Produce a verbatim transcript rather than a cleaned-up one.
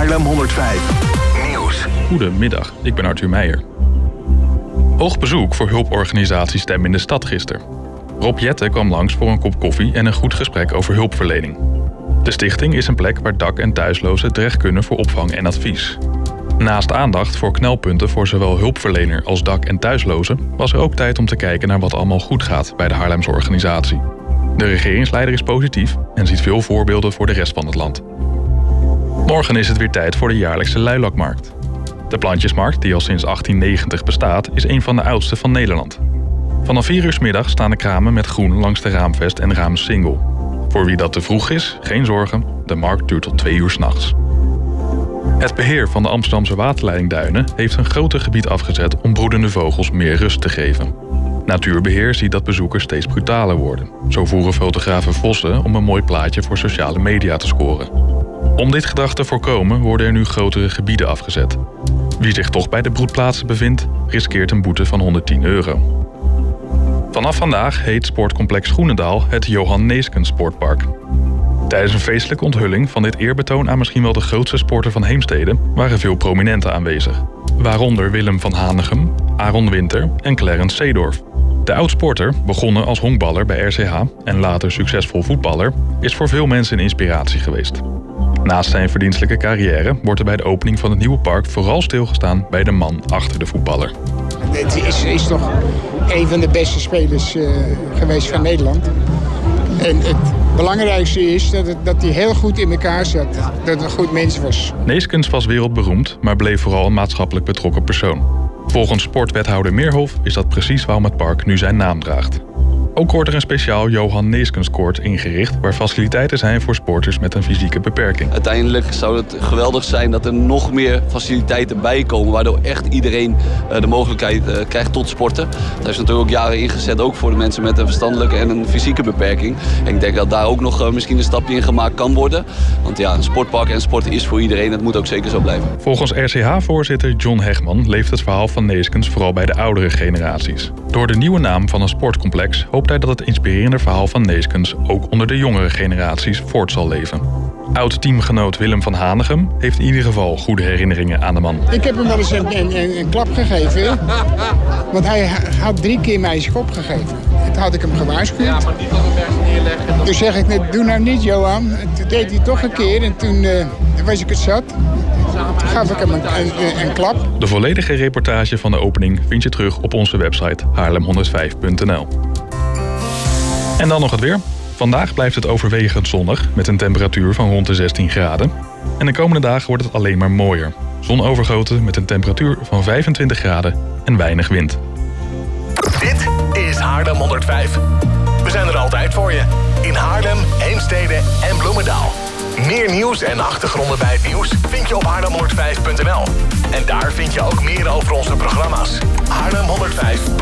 Haarlem honderdvijf Nieuws. Goedemiddag, ik ben Arthur Meijer. Hoog bezoek voor hulporganisatie Stem in de Stad gisteren. Rob Jetten kwam langs voor een kop koffie en een goed gesprek over hulpverlening. De stichting is een plek waar dak- en thuislozen terecht kunnen voor opvang en advies. Naast aandacht voor knelpunten voor zowel hulpverlener als dak- en thuislozen was er ook tijd om te kijken naar wat allemaal goed gaat bij de Haarlemse organisatie. De regeringsleider is positief en ziet veel voorbeelden voor de rest van het land. Morgen is het weer tijd voor de jaarlijkse luilakmarkt. De plantjesmarkt, die al sinds achttien negentig bestaat, is een van de oudste van Nederland. Vanaf vier uur 's middags staan de kramen met groen langs de Raamvest en Raamsingel. Voor wie dat te vroeg is, geen zorgen, de markt duurt tot twee uur 's nachts. Het beheer van de Amsterdamse waterleidingduinen heeft een groter gebied afgezet om broedende vogels meer rust te geven. Natuurbeheer ziet dat bezoekers steeds brutaler worden. Zo voeren fotografen vossen om een mooi plaatje voor sociale media te scoren. Om dit gedrag te voorkomen worden er nu grotere gebieden afgezet. Wie zich toch bij de broedplaatsen bevindt, riskeert een boete van honderdtien euro. Vanaf vandaag heet sportcomplex Groenendaal het Johan Neeskens Sportpark. Tijdens een feestelijke onthulling van dit eerbetoon aan misschien wel de grootste sporter van Heemstede waren veel prominenten aanwezig. Waaronder Willem van Hanegem, Aaron Winter en Clarence Seedorf. De oud-sporter, begonnen als honkballer bij R C H en later succesvol voetballer, is voor veel mensen een inspiratie geweest. Naast zijn verdienstelijke carrière wordt er bij de opening van het nieuwe park vooral stilgestaan bij de man achter de voetballer. Het is, is toch een van de beste spelers uh, geweest van Nederland. En het belangrijkste is dat, het, dat hij heel goed in elkaar zat. Dat het een goed mens was. Neeskens was wereldberoemd, maar bleef vooral een maatschappelijk betrokken persoon. Volgens sportwethouder Meerhof is dat precies waarom het park nu zijn naam draagt. Ook wordt er een speciaal Johan Neeskens Court ingericht waar faciliteiten zijn voor sporters met een fysieke beperking. Uiteindelijk zou het geweldig zijn dat er nog meer faciliteiten bij komen, waardoor echt iedereen de mogelijkheid krijgt tot sporten. Daar is natuurlijk ook jaren ingezet, ook voor de mensen met een verstandelijke en een fysieke beperking. En ik denk dat daar ook nog misschien een stapje in gemaakt kan worden. Want ja, een sportpark en sporten is voor iedereen, dat moet ook zeker zo blijven. Volgens R C H-voorzitter John Hegman leeft het verhaal van Neeskens vooral bij de oudere generaties. Door de nieuwe naam van een sportcomplex hoopt hij dat het inspirerende verhaal van Neeskens ook onder de jongere generaties voort zal leven. Oud-teamgenoot Willem van Hanegem heeft in ieder geval goede herinneringen aan de man. Ik heb hem wel eens een, een, een klap gegeven, want hij had drie keer mij zijn kop gegeven. Toen had ik hem gewaarschuwd. Ja, maar niet op een berg neerleggen. Toen zeg ik net, doe nou niet Johan. En toen deed hij toch een keer en toen uh, was ik het zat. Toen gaf ik hem een, een, een klap. De volledige reportage van de opening vind je terug op onze website haarlem honderdvijf punt n l. En dan nog het weer. Vandaag blijft het overwegend zonnig met een temperatuur van rond de zestien graden. En de komende dagen wordt het alleen maar mooier. Zonovergoten met een temperatuur van vijfentwintig graden en weinig wind. Dit is Haarlem honderdvijf. We zijn er altijd voor je. In Haarlem, Heemstede en Bloemendaal. Meer nieuws en achtergronden bij het nieuws vind je op haarlem honderdvijf punt n l. En daar vind je ook meer over onze programma's. Haarlem honderdvijf